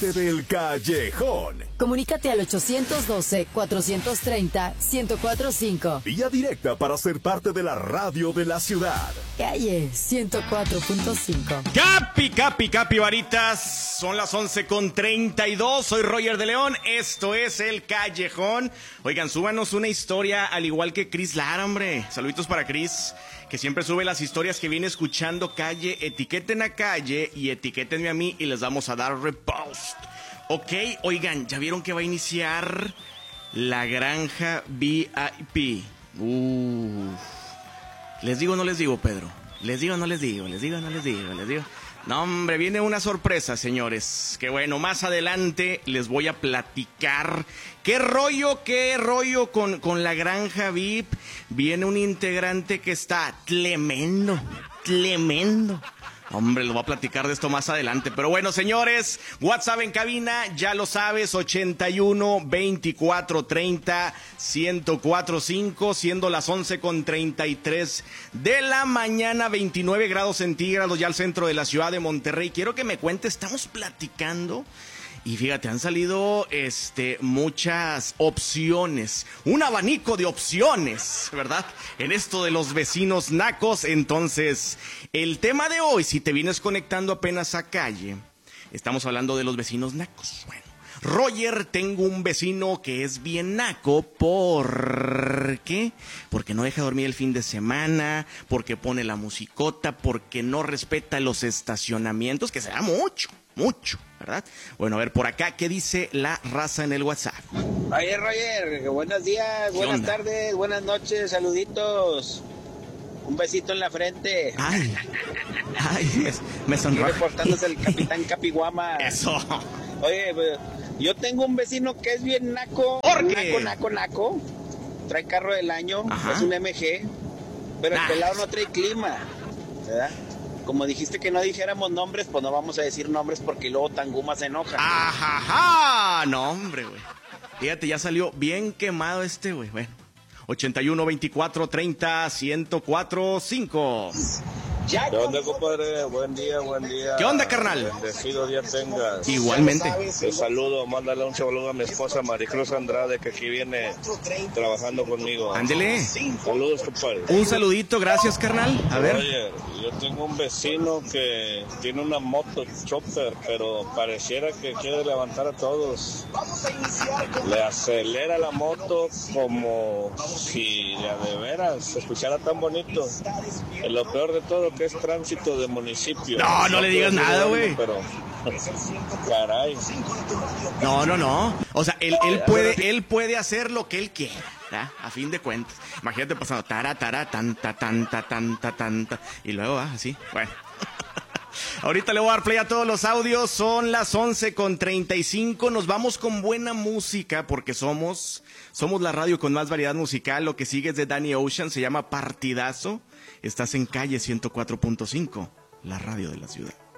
parte del callejón. Comunícate al 812-430-1045. Vía directa para ser parte de la radio de la ciudad. Calle 104.5. Capi, varitas. Son las 11:32. Soy Roger de León. Esto es El Callejón. Oigan, súbanos una historia al igual que Cris Lara, hombre. Saluditos para Cris, que siempre sube las historias que viene escuchando Calle. Etiqueten a Calle y etiquétenme a mí y les vamos a dar repost. Ok, oigan, ¿ya vieron que va a iniciar la granja VIP? ¿Les digo o no les digo, Pedro? ¿Les digo o no les digo? No, hombre, viene una sorpresa, señores. Que bueno, más adelante les voy a platicar qué rollo con la granja VIP. Viene un integrante que está tremendo. Hombre, lo voy a platicar de esto más adelante. Pero bueno, señores, WhatsApp en cabina, ya lo sabes, 81-24-30-1045, siendo las 11:33 de la mañana, 29 grados centígrados ya al centro de la ciudad de Monterrey. Quiero que me cuentes, estamos platicando. Y fíjate, han salido muchas opciones, un abanico de opciones, ¿verdad? En esto de los vecinos nacos. Entonces, el tema de hoy, si te vienes conectando apenas a Calle, estamos hablando de los vecinos nacos. Bueno, Roger, tengo un vecino que es bien naco. ¿Por qué? Porque no deja dormir el fin de semana, porque pone la musicota, porque no respeta los estacionamientos, que se da mucho, ¿verdad? Bueno, a ver, por acá, ¿qué dice la raza en el WhatsApp? Oye, Roger, buenos días, buenas tardes, buenas noches, saluditos. Un besito en la frente. Ay, me sonroja. Y reportándose el capitán Capiguama. Eso. Oye, yo tengo un vecino que es bien naco. ¿Por qué? Naco. Trae carro del año, ajá, es un MG, pero el pelado no trae clima, ¿verdad? Como dijiste que no dijéramos nombres, pues no vamos a decir nombres porque luego Tanguma se enoja. ¡Ajá! No, hombre, güey. Fíjate, ya salió bien quemado güey. Bueno, 81-24-30-1045. ¿Qué onda, compadre? Buen día. ¿Qué onda, carnal? Bendecido día tengas. Igualmente. Te saludo, mándale un saludo a mi esposa Maricruz Andrade, que aquí viene trabajando conmigo. Ándele. Saludos, compadre. Un saludito, gracias, carnal. A ver. Oye, yo tengo un vecino que tiene una moto chopper, pero pareciera que quiere levantar a todos. Le acelera la moto como si de veras se escuchara tan bonito. Y lo peor de todo que es tránsito de municipio. No le digas nada, güey. Pero caray. No. O sea, él puede hacer lo que él quiera, ¿verdad? A fin de cuentas. Imagínate pasando tan, y luego así. Bueno. Ahorita le voy a dar play a todos los audios. Son las 11:35. Nos vamos con buena música porque somos la radio con más variedad musical. Lo que sigue es de Danny Ocean, se llama Partidazo. Estás en Calle 104.5, la radio de la ciudad.